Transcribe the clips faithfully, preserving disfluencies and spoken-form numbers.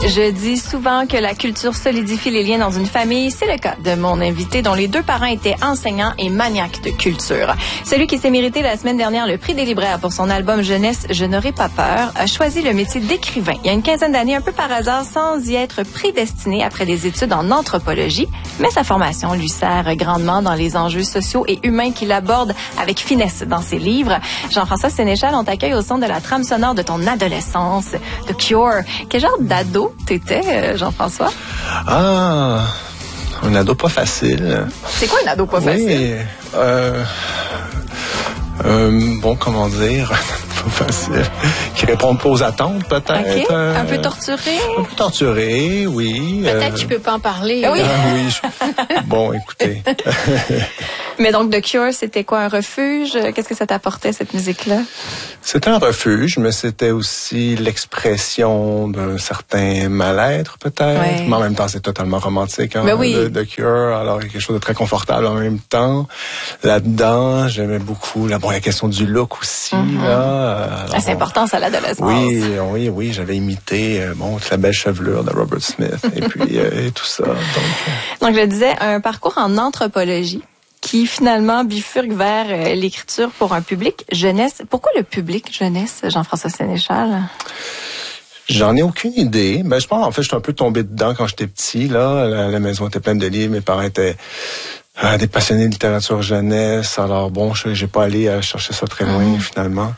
Je dis souvent que la culture solidifie les liens dans une famille. C'est le cas de mon invité dont les deux parents étaient enseignants et maniaques de culture. Celui qui s'est mérité la semaine dernière le prix des libraires pour son album jeunesse Je n'aurai pas peur a choisi le métier d'écrivain il y a une quinzaine d'années, un peu par hasard, sans y être prédestiné après des études en anthropologie. Mais sa formation lui sert grandement dans les enjeux sociaux et humains qu'il aborde avec finesse dans ses livres. Jean-François Sénéchal, on t'accueille au son de la trame sonore de ton adolescence, The Cure. Quel genre d'ado t'étais, Jean-François? Ah, un ado pas facile. C'est quoi un ado pas oui, facile? Euh, euh, bon, comment dire, pas facile. Qui répond pas aux attentes, peut-être. OK. Euh, un peu torturé? Un peu torturé, oui. Peut-être euh, tu peux pas en parler. Ah oui. Ah, oui. Je... Bon, écoutez. Mais donc, The Cure, c'était quoi, un refuge? Qu'est-ce que ça t'apportait, cette musique-là? C'était un refuge, mais c'était aussi l'expression d'un certain mal-être, peut-être. Ouais. Mais en même temps, c'est totalement romantique, hein, Ben oui. de, de Cure. Alors, il y a quelque chose de très confortable en même temps. Là-dedans, j'aimais beaucoup la, bon, la question du look aussi. Mm-hmm. Là. Alors, Ah, c'est important, ça, l'adolescence. Oui, oui, oui. J'avais imité euh, bon, toute la belle chevelure de Robert Smith et puis euh, et tout ça. Donc, euh... donc, je disais, un parcours en anthropologie qui finalement bifurque vers euh, l'écriture pour un public jeunesse. Pourquoi le public jeunesse, Jean-François Sénéchal? J'en ai aucune idée. Ben, je pense, en fait, je suis un peu tombé dedans quand j'étais petit, là. La, la maison était pleine de livres. Mes parents étaient euh, des passionnés de littérature jeunesse. Alors, bon, je j'ai pas allé euh, chercher ça très loin, mmh. finalement.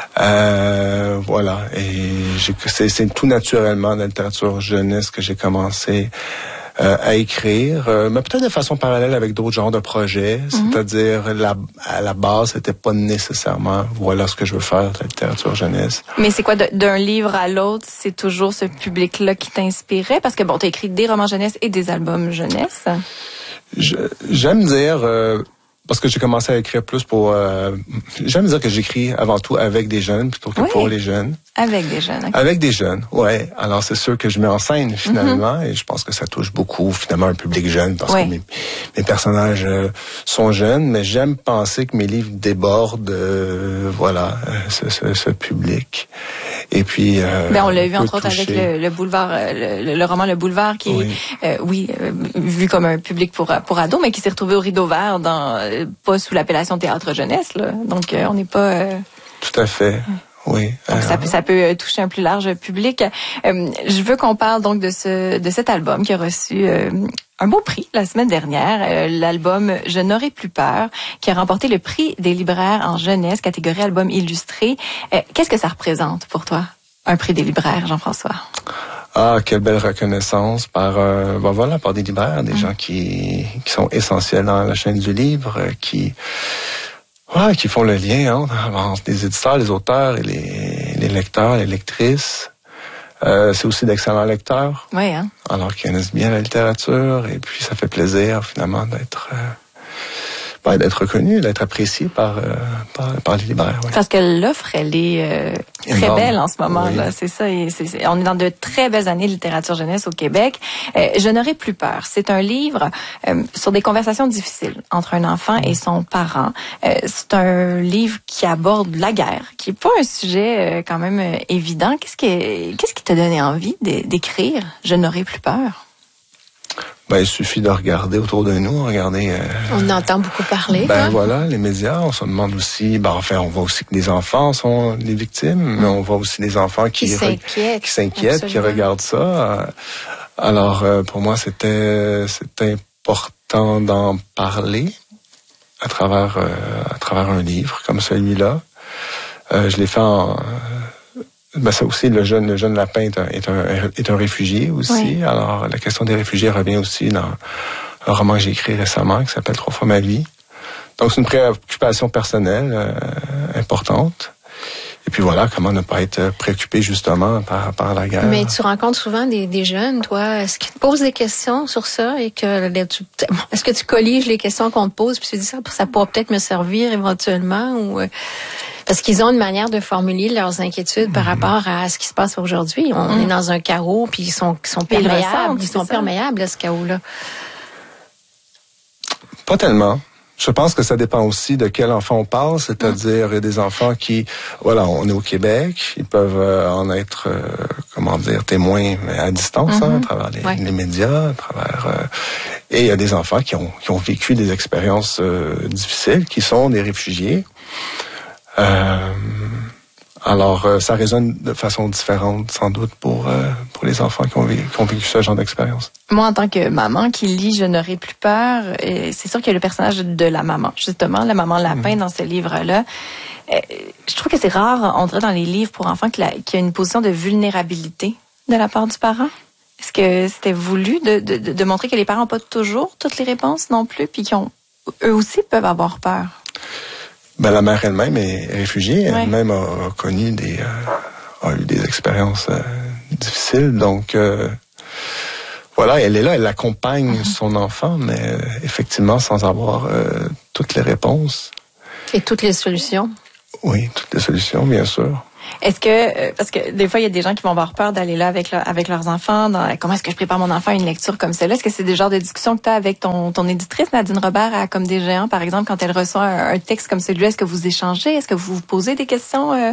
Euh, voilà. Et j'ai, c'est, c'est tout naturellement de la littérature jeunesse que j'ai commencé Euh, à écrire, euh, mais peut-être de façon parallèle avec d'autres genres de projets, mm-hmm. c'est-à-dire la, à la base, c'était pas nécessairement voilà ce que je veux faire, la littérature jeunesse. Mais c'est quoi, de, d'un livre à l'autre, c'est toujours ce public-là qui t'inspirait? Parce que bon, t'as écrit des romans jeunesse et des albums jeunesse. Je, j'aime dire... Euh, Parce que j'ai commencé à écrire plus pour... Euh, j'aime dire que j'écris avant tout avec des jeunes plutôt que oui. pour les jeunes. Avec des jeunes. Okay. Avec des jeunes, ouais. Alors c'est sûr que je mets en scène finalement mm-hmm. et je pense que ça touche beaucoup finalement un public jeune parce ouais. que mes, mes personnages euh, sont jeunes, mais j'aime penser que mes livres débordent, euh, voilà, euh, ce, ce, ce public. Et puis... Euh, ben, on l'a vu entre autres avec le, le boulevard, le, le, le roman Le Boulevard qui oui. est, euh, oui, euh, vu comme un public pour pour ados, mais qui s'est retrouvé au Rideau Vert dans euh, pas sous l'appellation théâtre jeunesse, là. Donc euh, on n'est pas. Euh... Tout à fait. Oui. Donc, ça peut, ça peut toucher un plus large public. Euh, je veux qu'on parle donc de ce, de cet album qui a reçu euh, un beau prix la semaine dernière, euh, l'album Je n'aurai plus peur, qui a remporté le prix des libraires en jeunesse, catégorie album illustré. Euh, qu'est-ce que ça représente pour toi, un prix des libraires, Jean-François? Ah, quelle belle reconnaissance par, euh, ben voilà, par des libraires, des mmh. gens qui, qui sont essentiels dans la chaîne du livre, qui Ouais, qui font le lien hein, entre les éditeurs, les auteurs et les, les lecteurs, les lectrices. Euh, c'est aussi d'excellents lecteurs. Oui, hein. Alors qu'ils connaissent bien la littérature et puis ça fait plaisir finalement d'être... Euh, ben, d'être reconnu, d'être apprécié par, euh, par, par les libraires. Oui. Parce que l'offre, elle est euh, très Énorme. belle en ce moment. Oui. Là, c'est ça. Et c'est, c'est, on est dans de très belles années de littérature jeunesse au Québec. Euh, Je n'aurai plus peur. C'est un livre euh, sur des conversations difficiles entre un enfant et son parent. Euh, c'est un livre qui aborde la guerre, qui est pas un sujet euh, quand même euh, évident. Qu'est-ce qui, qu'est-ce qui t'a donné envie d'écrire Je n'aurai plus peur? Ben, il suffit de regarder autour de nous, regarder... Euh, on entend beaucoup parler. Ben hein? voilà, les médias, on se demande aussi... Ben enfin, on voit aussi que des enfants sont les victimes, mmh. mais on voit aussi des enfants qui... Qui s'inquiètent. Qui s'inquiètent, qui regardent ça. Alors, euh, pour moi, c'était, c'était important d'en parler à travers, euh, à travers un livre comme celui-là. Euh, je l'ai fait en... Ben ça aussi, le jeune, le jeune lapin est un, est un, est un réfugié aussi. Oui. Alors, la question des réfugiés revient aussi dans un roman que j'ai écrit récemment qui s'appelle Trois fois ma vie. Donc, c'est une préoccupation personnelle euh, importante. Et puis voilà, comment ne pas être préoccupé justement par, par la guerre. Mais tu rencontres souvent des, des jeunes, toi. Est-ce qu'ils te posent des questions sur ça et que tu, est-ce que tu colliges les questions qu'on te pose puis tu dis ça, ça pourra peut-être me servir éventuellement ou parce qu'ils ont une manière de formuler leurs inquiétudes par mmh. rapport à ce qui se passe aujourd'hui. On mmh. est dans un chaos puis ils sont, ils sont perméables, ils sont perméables à ce chaos-là. Pas tellement. Je pense que ça dépend aussi de quel enfant on parle, c'est-à-dire il y a des enfants qui, voilà, on est au Québec, ils peuvent euh, en être, euh, comment dire, témoins mais à distance, mm-hmm. hein, à travers les, ouais. les médias, à travers... Euh, et il y a des enfants qui ont, qui ont vécu des expériences euh, difficiles, qui sont des réfugiés. Euh, alors, euh, ça résonne de façon différente, sans doute, pour euh, pour les enfants qui ont, vécu, qui ont vécu ce genre d'expérience. Moi, en tant que maman qui lit « Je n'aurai plus peur », c'est sûr qu'il y a le personnage de la maman, justement, la maman lapin mmh. dans ce livre-là. Euh, je trouve que c'est rare, on dirait, dans les livres pour enfants qu'il y a une position de vulnérabilité de la part du parent. Est-ce que c'était voulu de, de, de montrer que les parents n'ont pas toujours toutes les réponses non plus, puis qu'ils ont, eux aussi peuvent avoir peur? Ben, la mère elle-même est réfugiée, ouais. elle-même a, a connu des, euh, a eu des expériences euh, difficiles, donc euh, voilà, elle est là, elle accompagne mm-hmm. son enfant, mais euh, effectivement sans avoir euh, toutes les réponses. Et toutes les solutions. Oui, toutes les solutions, bien sûr. Est-ce que, parce que des fois, il y a des gens qui vont avoir peur d'aller là avec, leur, avec leurs enfants. Dans, comment est-ce que je prépare mon enfant à une lecture comme celle-là? Est-ce que c'est des genres de discussions que tu as avec ton, ton éditrice, Nadine Robert, à Comme des géants, par exemple, quand elle reçoit un, un texte comme celui-là? Est-ce que vous échangez? Est-ce que vous vous posez des questions? Euh...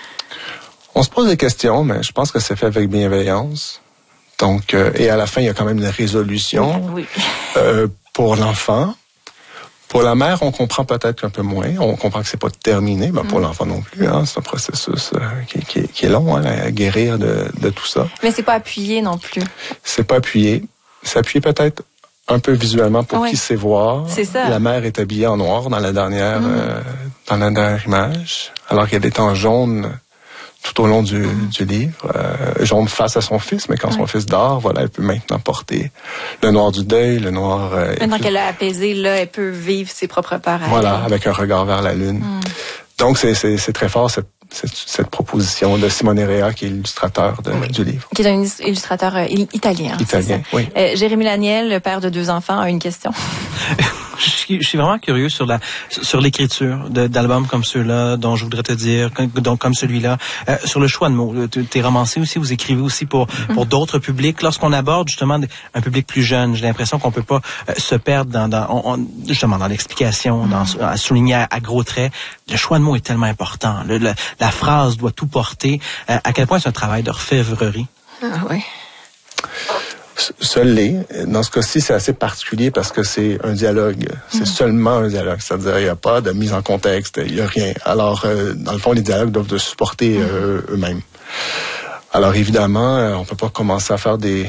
On se pose des questions, mais je pense que c'est fait avec bienveillance. Donc, euh, et à la fin, il y a quand même une résolution oui. euh, pour l'enfant. Pour la mère, on comprend peut-être un peu moins. On comprend que c'est pas terminé, mais pour mmh. l'enfant non plus. Hein, c'est un processus euh, qui, qui, qui est long hein, à guérir de, de tout ça. Mais c'est pas appuyé non plus. C'est pas appuyé. C'est appuyé peut-être un peu visuellement pour ouais. qui sait voir. C'est ça. La mère est habillée en noir dans la dernière, mmh. euh, dans la dernière image, alors qu'il y a des temps jaunes tout au long du, mmh. du livre. Euh, jaune face à son fils, mais quand ouais. son fils dort, voilà, elle peut maintenant porter le noir du deuil, le noir... Euh, maintenant peut... qu'elle a apaisé, là, elle peut vivre ses propres peurs. Voilà, elle. Avec un regard vers la lune. Mmh. Donc, c'est, c'est, c'est très fort, cette, cette, cette proposition de Simone Rea, qui est l'illustrateur de, oui. du livre. Qui est un illustrateur euh, italien. Italien, oui. Euh, Jérémy Laniel, le père de deux enfants, a une question. Je suis, je suis vraiment curieux sur la sur l'écriture de, d'albums comme ceux-là, dont je voudrais te dire, donc comme celui-là, euh, sur le choix de mots. T'es romancé aussi, vous écrivez aussi pour mm-hmm. pour d'autres publics. Lorsqu'on aborde justement un public plus jeune, j'ai l'impression qu'on peut pas euh, se perdre dans, dans on, on, justement dans l'explication, mm-hmm. dans à souligner à, à gros traits. Le choix de mots est tellement important. Le, le, la phrase doit tout porter. Euh, à quel point c'est un travail d'orfèvrerie. Ah oui. Se l'est. Dans ce cas-ci, c'est assez particulier parce que c'est un dialogue. C'est mmh. seulement un dialogue. C'est-à-dire, il n'y a pas de mise en contexte, il n'y a rien. Alors, euh, dans le fond, les dialogues doivent de supporter euh, eux-mêmes. Alors, évidemment, euh, on peut pas commencer à faire des...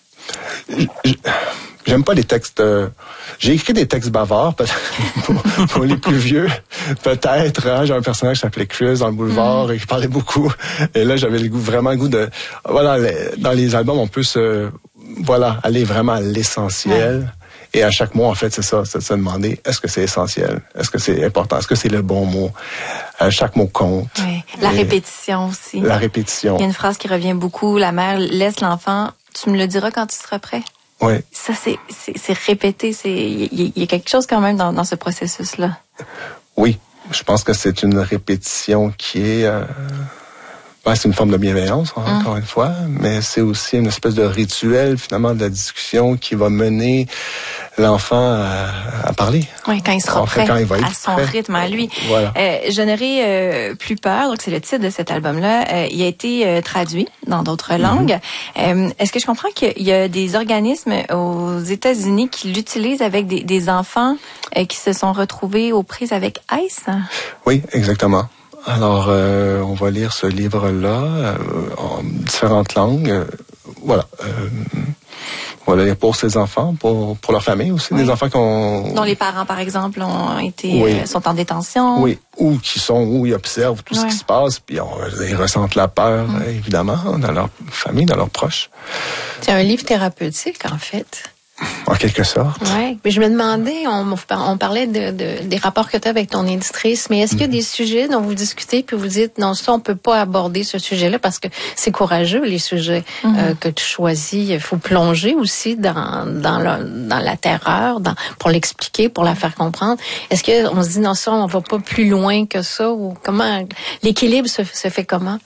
J'aime pas les textes... Euh... J'ai écrit des textes bavards, pour, pour les plus vieux, peut-être. Hein, j'ai un personnage qui s'appelait Chris dans le boulevard mmh. et qui parlait beaucoup. Et là, j'avais le goût, vraiment le goût de... Voilà, les, dans les albums, on peut se... Voilà, aller vraiment à l'essentiel. Ouais. Et à chaque mot, en fait, c'est ça, c'est de se demander, est-ce que c'est essentiel? Est-ce que c'est important? Est-ce que c'est le bon mot? Euh, chaque mot compte. Oui. La et répétition aussi. La répétition. Il y a une phrase qui revient beaucoup, la mère laisse l'enfant, tu me le diras quand tu seras prêt. Oui. Ça, c'est, c'est, c'est répété, c'est, il y, y a quelque chose quand même dans, dans ce processus-là. Oui. Je pense que c'est une répétition qui est... Euh... Ben, c'est une forme de bienveillance, hein, encore mmh. une fois, mais c'est aussi une espèce de rituel, finalement, de la discussion qui va mener l'enfant à, à parler. Oui, quand il sera en prêt, fait, quand il va être à son prêt. rythme, à lui. Voilà. Euh, Je n'aurai euh, plus peur, donc c'est le titre de cet album-là. Euh, il a été euh, traduit dans d'autres mmh. langues. Euh, est-ce que je comprends qu'il y a des organismes aux États-Unis qui l'utilisent avec des, des enfants euh, qui se sont retrouvés aux prises avec ICE? Oui, exactement. Alors, euh, on va lire ce livre-là euh, en différentes langues. Euh, voilà. Euh, on va lire pour ses enfants, pour pour leur famille aussi, oui. Des enfants qui ont... dont les parents, par exemple, ont été oui. euh, sont en détention. Oui, ou qui sont, où ils observent tout oui. ce qui se passe, puis on, ils ressentent la peur, mm. évidemment, dans leur famille, dans leurs proches. C'est un livre thérapeutique, en fait. En quelque sorte. Oui, mais je me demandais, on, on parlait de, de, des rapports que tu as avec ton éditrice, mais est-ce qu'il y a des sujets dont vous discutez puis vous dites, non, ça, on peut pas aborder ce sujet-là parce que c'est courageux, les sujets mm-hmm. euh, que tu choisis. Il faut plonger aussi dans, dans, le, dans la terreur, dans, pour l'expliquer, pour la faire comprendre. Est-ce qu'on se dit, non, ça, on va pas plus loin que ça ou comment, l'équilibre se, se fait comment?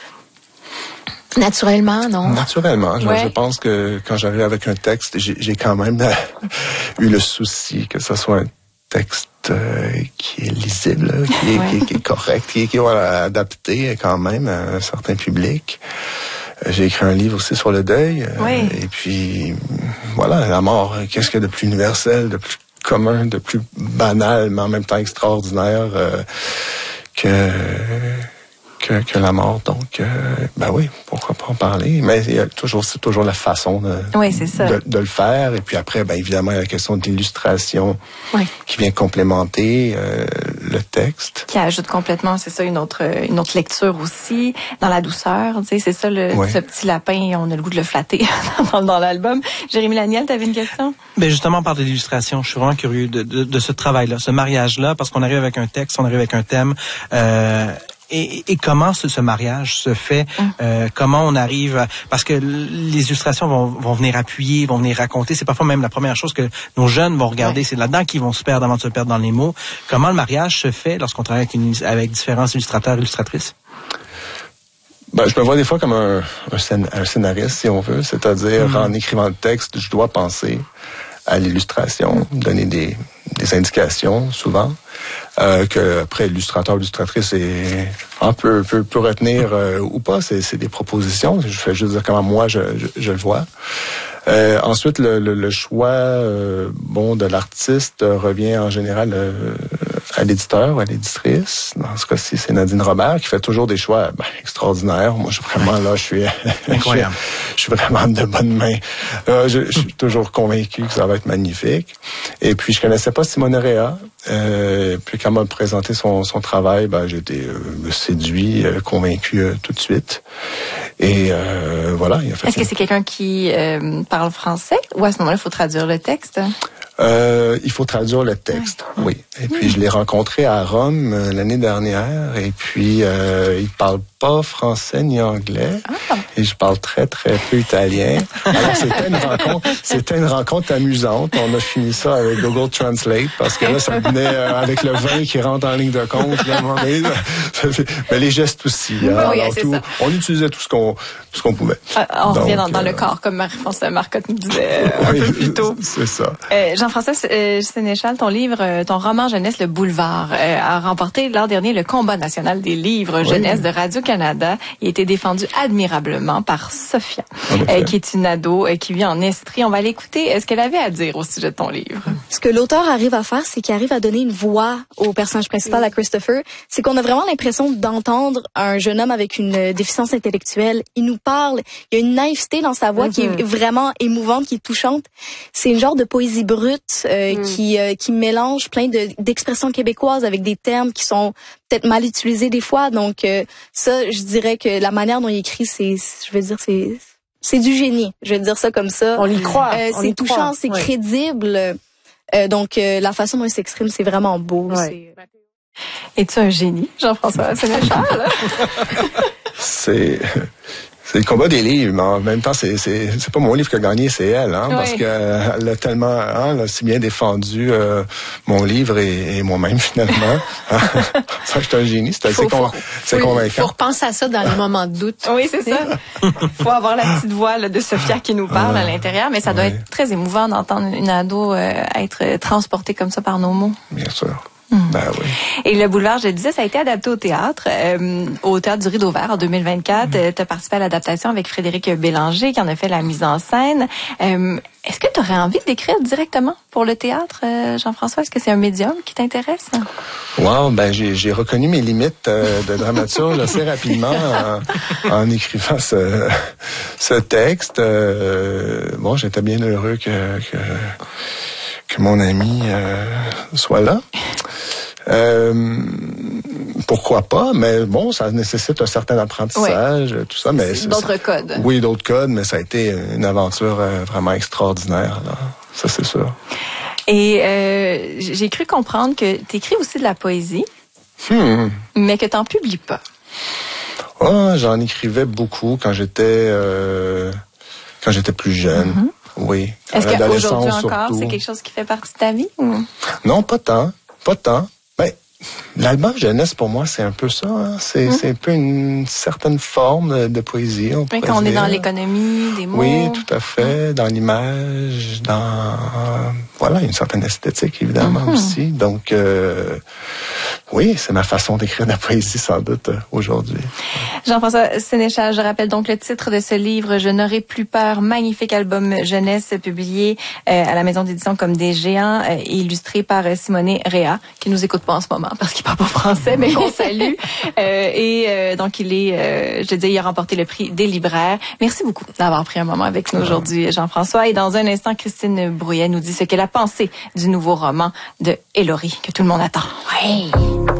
Naturellement, non? Naturellement. Je, ouais. je pense que quand j'arrive avec un texte, j'ai, j'ai quand même eu le souci que ce soit un texte texte euh, qui est lisible, qui est, ouais. qui, est, qui est correct, qui est, qui est voilà, adapté quand même à un certain public. Euh, j'ai écrit un livre aussi sur le deuil. Euh, oui. Et puis, voilà, la mort, qu'est-ce qu'il y a de plus universel, de plus commun, de plus banal, mais en même temps extraordinaire euh, que... Que, que la mort, donc, euh, ben oui, pourquoi pas en parler, mais il y a toujours, c'est toujours la façon de, oui, c'est ça. de, de le faire, et puis après, ben évidemment, il y a la question de l'illustration oui. qui vient complémenter euh, le texte. Qui ajoute complètement, c'est ça, une autre, une autre lecture aussi, dans la douceur, tu sais, c'est ça, le, oui. ce petit lapin, on a le goût de le flatter dans, dans l'album. Jérémy Laniel, t'avais une question? Ben justement, on parle de l'illustration, je suis vraiment curieux de, de, de ce travail-là, ce mariage-là, parce qu'on arrive avec un texte, on arrive avec un thème, euh, Et, et comment ce, ce mariage se fait? Euh, comment on arrive à, parce que les illustrations vont, vont venir appuyer, vont venir raconter. C'est parfois même la première chose que nos jeunes vont regarder. Ouais. C'est là-dedans qu'ils vont se perdre avant de se perdre dans les mots. Comment le mariage se fait lorsqu'on travaille avec, une, avec différents illustrateurs, illustratrices? Ben, je me vois des fois comme un, un, scén- un scénariste, si on veut. C'est-à-dire, mmh. en écrivant le texte, je dois penser à l'illustration, donner des, des indications, souvent. Euh, que après l'illustrateur, l'illustratrice est, hein, peut, peut, peut retenir euh, ou pas, c'est, c'est des propositions. Je fais juste dire comment moi je, je, je le vois. Euh, ensuite, le, le, le choix euh, bon de l'artiste revient en général euh, à l'éditeur ou à l'éditrice. Dans ce cas-ci, c'est Nadine Robert qui fait toujours des choix ben, extraordinaires. Moi, je suis vraiment là, je suis incroyable. je, je suis vraiment de bonne main. Euh, je, je suis toujours convaincu que ça va être magnifique. Et puis, je connaissais pas Simone Rea. Euh, puis quand elle m'a présenté son, son travail, ben, j'ai été euh, séduit, euh, convaincu euh, tout de suite. Et euh, voilà. Il a fait Est-ce une... que c'est quelqu'un qui euh, parle français ou à ce moment-là, il faut traduire le texte? Euh, il faut traduire le texte, ouais. oui. Et puis, mmh. je l'ai rencontré à Rome euh, l'année dernière. Et puis, euh, il parle pas français ni anglais. Ah. Et je parle très, très peu italien. Alors, c'était une rencontre, c'était une rencontre amusante. On a fini ça avec Google Translate parce que là, ça venait euh, avec le vin qui rentre en ligne de compte. Là, mais, mais les gestes aussi. Hein, oui, alors, tout, on utilisait tout ce qu'on, tout ce qu'on pouvait. Ah, on Donc, revient dans, dans euh, le corps, comme Marie-Françoise Marcotte nous disait euh, un oui, peu plus tôt. C'est ça. Euh, Jean-François euh, Sénéchal, ton livre, ton roman jeunesse Le Boulevard, euh, a remporté l'an dernier le combat national des livres oui. jeunesse de Radio-Canada. Il a été défendu admirablement par Sophia, euh, qui est une ado euh, qui vit en Estrie. On va l'écouter. Ce qu'elle avait à dire au sujet de ton livre. Ce que l'auteur arrive à faire, c'est qu'il arrive à donner une voix au personnage principal, oui. à Christopher. C'est qu'on a vraiment l'impression d'entendre un jeune homme avec une déficience intellectuelle. Il nous parle. Il y a une naïveté dans sa voix mm-hmm. qui est vraiment émouvante, qui est touchante. C'est une genre de poésie brute euh, mm. qui euh, qui mélange plein de d'expressions québécoises avec des termes qui sont peut-être mal utilisés des fois. Donc euh, ça, je dirais que la manière dont il écrit, c'est, je veux dire, c'est c'est du génie. Je vais dire ça comme ça. On y croit. Euh, on c'est y touchant, croit. c'est oui. crédible. Euh, donc euh, la façon dont il s'exprime, c'est vraiment beau. Ouais. C'est... Es-tu un génie, Jean-François Sénéchal? c'est c'est le combat des livres, mais en même temps, c'est c'est c'est pas mon livre qui a gagné, c'est elle, hein, oui. parce que elle a tellement, hein, elle a si bien défendu euh, mon livre et, et moi-même finalement. Ça, je suis un génie, c'est assez con, c'est oui, convaincant. Faut repenser à ça dans les moments de doute. Oui, c'est ça. Faut avoir la petite voix là, de Sophia qui nous parle ah, à l'intérieur, mais ça doit ouais. être très émouvant d'entendre une ado euh, être transportée comme ça par nos mots. Bien sûr. Mmh. Ben oui. Et Le Boulevard, je le disais, ça a été adapté au théâtre, euh, au Théâtre du Rideau Vert en deux mille vingt-quatre. Mmh. Tu as participé à l'adaptation avec Frédéric Bélanger qui en a fait la mise en scène. Euh, est-ce que tu aurais envie d'écrire directement pour le théâtre, euh, Jean-François? Est-ce que c'est un médium qui t'intéresse? Wow, ben j'ai, j'ai reconnu mes limites euh, de dramaturge assez rapidement en, en écrivant ce, ce texte. Euh, bon, j'étais bien heureux que... que que mon ami euh, soit là. Euh, pourquoi pas, mais bon, ça nécessite un certain apprentissage, oui. tout ça. Mais c'est d'autres ça, codes. Oui, d'autres codes, mais ça a été une aventure euh, vraiment extraordinaire, là. Ça, c'est sûr. Et euh, j'ai cru comprendre que tu écris aussi de la poésie, hmm. mais que tu n'en publies pas. Oh, j'en écrivais beaucoup quand j'étais euh, quand j'étais plus jeune. Mm-hmm. Oui. Est-ce qu'aujourd'hui encore, surtout. C'est quelque chose qui fait partie de ta vie? Ou? Non, pas tant. Pas tant. Ben, L'album jeunesse, pour moi, c'est un peu ça. Hein. C'est, mmh. c'est un peu une certaine forme de, de poésie. On oui, quand on dire. est dans l'économie des mots. Oui, tout à fait. Mmh. Dans l'image, dans euh, voilà, une certaine esthétique, évidemment, mmh. aussi. Donc, euh, oui, c'est ma façon d'écrire de la poésie, sans doute, euh, aujourd'hui. Jean-François Sénéchal, je rappelle donc le titre de ce livre, Je n'aurai plus peur, magnifique album jeunesse publié euh, à la maison d'édition Comme des géants, euh, illustré par euh, Simonet Réa, qui nous écoute pas en ce moment parce qu'il parle pas français, mais qu'on salue. Euh, et euh, donc, il est, euh, je dis, il a remporté le prix des libraires. Merci beaucoup d'avoir pris un moment avec nous aujourd'hui, Jean-François. Et dans un instant, Christine Brouillet nous dit ce qu'elle a pensé du nouveau roman de Hélory, que tout le monde attend. Oui.